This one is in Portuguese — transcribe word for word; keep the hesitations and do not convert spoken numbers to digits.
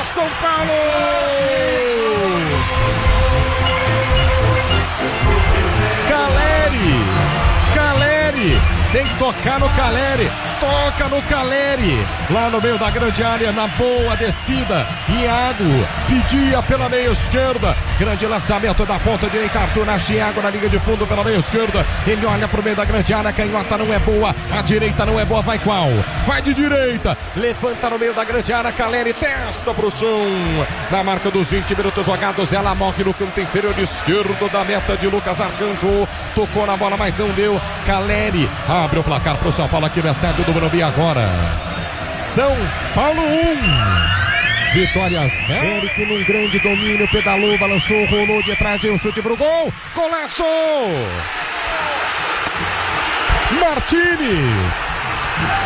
para São Paulo! Caleri! Caleri! Tem que tocar no Caleri, toca no Caleri, lá no meio da grande área, na boa descida. Iago pedia pela meia esquerda, grande lançamento da ponta direita, Arthur Nasce, Iago na linha de fundo pela meia esquerda, ele olha pro meio da grande área, a canhota não é boa, a direita não é boa, vai qual? Vai de direita, levanta no meio da grande área, Caleri testa pro chão, na marca dos vinte minutos jogados, ela morre no canto inferior esquerdo da meta de Lucas Arcanjo, tocou na bola, mas não deu. Caleri abre o placar pro São Paulo aqui no estádio do Morumbi agora. São Paulo um, Vitória zero. Eric num grande domínio, pedalou, balançou, rolou de trás, veio o chute pro gol, golaço! Martínez!